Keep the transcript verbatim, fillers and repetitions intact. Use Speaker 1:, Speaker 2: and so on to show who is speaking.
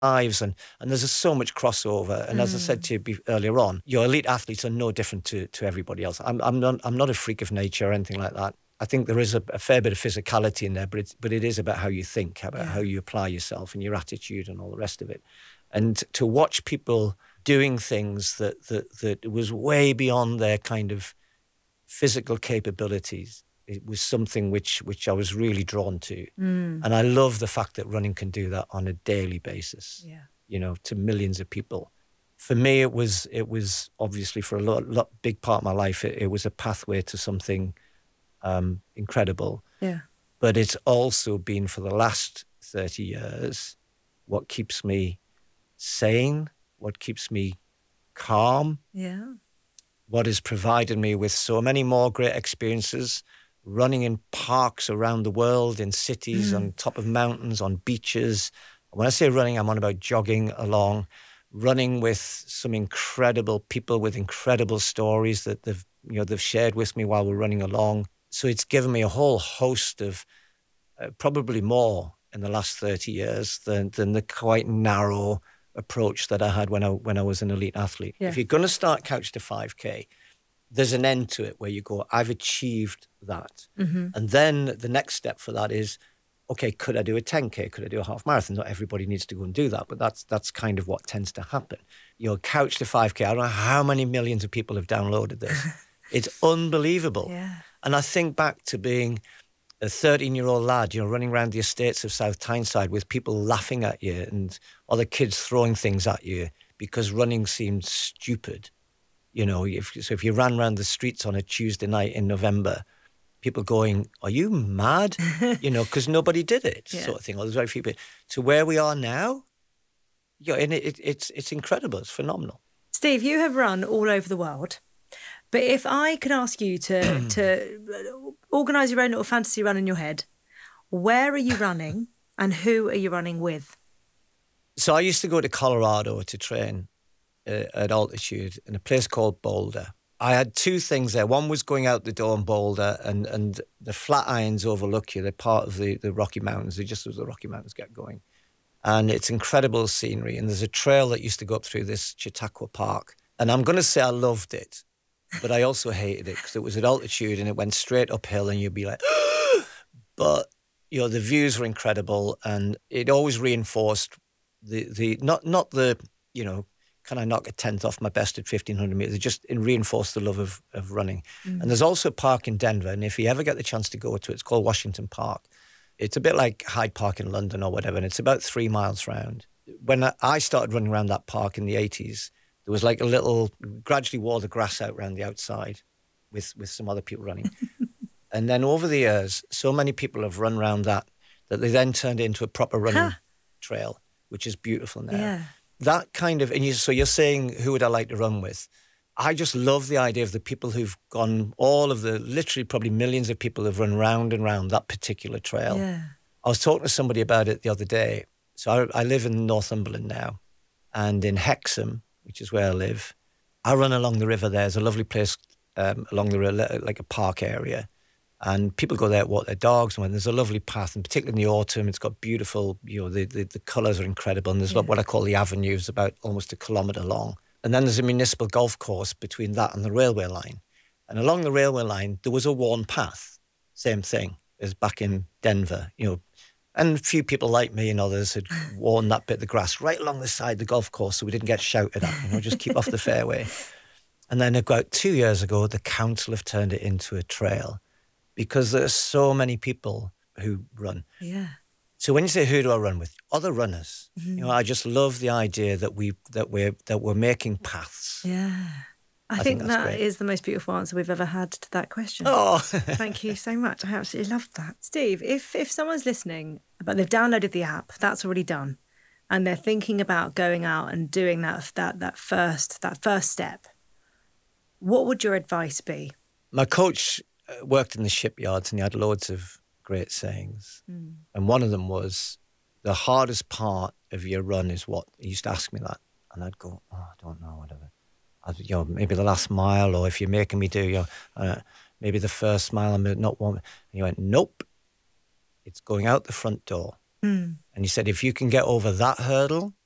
Speaker 1: lives, and, and there's just so much crossover. And mm. as I said to you be, earlier on, your elite athletes are no different to, to everybody else. I'm, I'm, not, I'm not a freak of nature or anything like that. I think there is a, a fair bit of physicality in there, but it's, but it is about how you think, about yeah. how you apply yourself and your attitude and all the rest of it. And to watch people doing things that that that was way beyond their kind of physical capabilities, it was something which which I was really drawn to. Mm. And I love the fact that running can do that on a daily basis, yeah. you know, to millions of people. For me, it was it was obviously for a lot, lot big part of my life, it, it was a pathway to something um, incredible.
Speaker 2: Yeah.
Speaker 1: But it's also been for the last thirty years what keeps me sane, what keeps me calm,
Speaker 2: yeah.
Speaker 1: what has provided me with so many more great experiences, running in parks around the world, in cities, mm. on top of mountains, on beaches. When I say running, I'm on about jogging along, running with some incredible people with incredible stories that they've, you know, they've shared with me while we're running along. So it's given me a whole host of, uh, probably more in the last thirty years than, than the quite narrow approach that I had when I when I was an elite athlete. Yeah. If you're going to start Couch to five K, there's an end to it where you go, I've achieved that. Mm-hmm. And then the next step for that is, okay, could I do a ten K? Could I do a half marathon? Not everybody needs to go and do that, but that's that's kind of what tends to happen. You know, Couch to five K, I don't know how many millions of people have downloaded this. It's unbelievable.
Speaker 2: Yeah.
Speaker 1: And I think back to being a thirteen-year-old lad, you know, running around the estates of South Tyneside with people laughing at you and other kids throwing things at you because running seemed stupid. You know, if, so if you ran around the streets on a Tuesday night in November, people going, are you mad? You know, because nobody did it, yeah. sort of thing. Or there's very few people. To where we are now, yeah, and it, it, it's it's incredible. It's phenomenal.
Speaker 2: Steve, you have run all over the world. But if I could ask you to to organise your own little fantasy run in your head, where are you running and who are you running with?
Speaker 1: So I used to go to Colorado to train uh, at altitude in a place called Boulder. I had two things there. One was going out the door in Boulder, and, and the Flatirons overlook you. They're part of the, the Rocky Mountains. They're just as the Rocky Mountains get going. And it's incredible scenery. And there's a trail that used to go up through this Chautauqua Park. And I'm going to say I loved it. But I also hated it because it was at altitude and it went straight uphill and you'd be like, but, you know, the views were incredible and it always reinforced the, the not not the, you know, can I knock a tenth off my best at fifteen hundred meters? It just it reinforced the love of, of running. Mm. And there's also a park in Denver, and if you ever get the chance to go to it, it's called Washington Park. It's a bit like Hyde Park in London or whatever, and it's about three miles round. When I started running around that park in the eighties, there was like a little, gradually wore the grass out around the outside with, with some other people running. And then over the years, so many people have run around that, that they then turned it into a proper running huh. trail, which is beautiful now.
Speaker 2: Yeah.
Speaker 1: That kind of, and you, so you're saying, who would I like to run with? I just love the idea of the people who've gone, all of the, literally probably millions of people have run round and round that particular trail.
Speaker 2: Yeah.
Speaker 1: I was talking to somebody about it the other day. So I, I live in Northumberland now, and in Hexham, which is where I live, I run along the river there. There's a lovely place um, along the river, like a park area. And people go there to walk their dogs. And when there's a lovely path, and particularly in the autumn, it's got beautiful, you know, the, the, the colours are incredible. And there's yeah. what I call the avenues, about almost a kilometre long. And then there's a municipal golf course between that and the railway line. And along the railway line, there was a worn path. Same thing as back in Denver, you know. And a few people like me and others had worn that bit of the grass right along the side of the golf course so we didn't get shouted at, you know, just keep off the fairway. And then about two years ago, the council have turned it into a trail because there's so many people who run.
Speaker 2: Yeah.
Speaker 1: So when you say, who do I run with? Other runners. Mm-hmm. You know, I just love the idea that, we, that, we're, that we're making paths.
Speaker 2: Yeah. I, I think, think that great. Is the most beautiful answer we've ever had to that question.
Speaker 1: Oh,
Speaker 2: thank you so much. I absolutely loved that. Steve, if if someone's listening, but they've downloaded the app, that's already done, and they're thinking about going out and doing that that that first that first step, what would your advice be?
Speaker 1: My coach worked in the shipyards and he had loads of great sayings, mm. and one of them was, "The hardest part of your run is what?" He used to ask me that, and I'd go, "Oh, I don't know, whatever." You know, maybe the last mile, or if you're making me do, you know, uh, maybe the first mile, I'm not one. And he went, nope, it's going out the front door. Mm. And he said, if you can get over that hurdle,